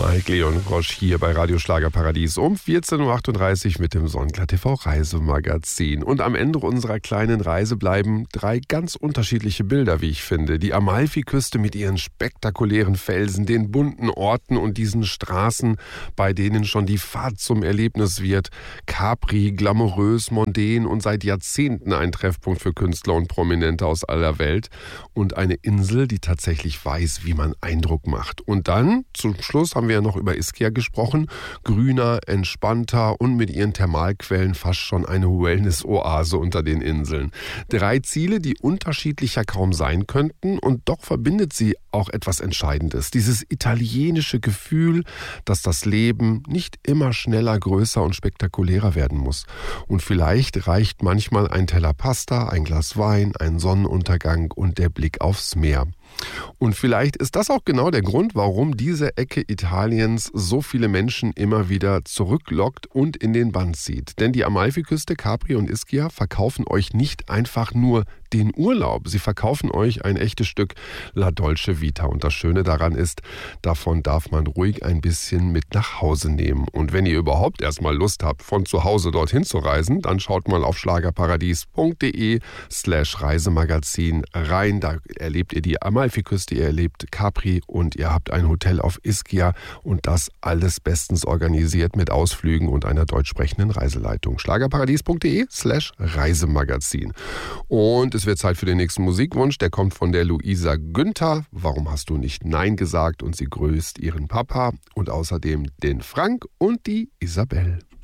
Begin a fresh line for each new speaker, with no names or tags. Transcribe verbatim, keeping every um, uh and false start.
Mike Leon Roche hier bei Radio Schlagerparadies um vierzehn Uhr achtunddreißig mit dem Sonnenklar T V Reisemagazin. Und am Ende unserer kleinen Reise bleiben drei ganz unterschiedliche Bilder, wie ich finde. Die Amalfiküste mit ihren spektakulären Felsen, den bunten Orten und diesen Straßen, bei denen schon die Fahrt zum Erlebnis wird. Capri, glamourös, mondän und seit Jahrzehnten ein Treffpunkt für Künstler und Prominente aus aller Welt. Und eine Insel, die tatsächlich weiß, wie man Eindruck macht. Und dann, zum Schluss, haben wir ja noch über Ischia gesprochen. Grüner, entspannter und mit ihren Thermalquellen fast schon eine Wellness-Oase unter den Inseln. Drei Ziele, die unterschiedlicher kaum sein könnten, und doch verbindet sie auch etwas Entscheidendes. Dieses italienische Gefühl, dass das Leben nicht immer schneller, größer und spektakulärer werden muss. Und vielleicht reicht manchmal ein Teller Pasta, ein Glas Wein, ein Sonnenuntergang und der Blick aufs Meer. Und vielleicht ist das auch genau der Grund, warum diese Ecke Italiens so viele Menschen immer wieder zurücklockt und in den Bann zieht. Denn die Amalfiküste, Capri und Ischia verkaufen euch nicht einfach nur den Urlaub. Sie verkaufen euch ein echtes Stück La Dolce Vita. Und das Schöne daran ist, davon darf man ruhig ein bisschen mit nach Hause nehmen. Und wenn ihr überhaupt erstmal Lust habt, von zu Hause dorthin zu reisen, dann schaut mal auf schlagerparadies.de slash Reisemagazin rein. Da erlebt ihr die Amalfiküste, ihr erlebt Capri und ihr habt ein Hotel auf Ischia. Und das alles bestens organisiert mit Ausflügen und einer deutsch sprechenden Reiseleitung. schlagerparadies.de slash Reisemagazin. Und es wird Zeit für den nächsten Musikwunsch. Der kommt von der Luisa Günther. Warum hast du nicht Nein gesagt? Und sie grüßt ihren Papa und außerdem den Frank und die Isabel.